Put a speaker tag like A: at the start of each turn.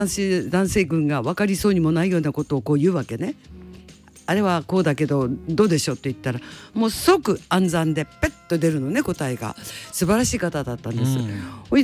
A: 男性軍が分かりそうにもないようなことをこう言うわけね。あれはこうだけどどうでしょうって言ったら、もう即暗算でペッと出るのね、答えが。素晴らしい方だったんです。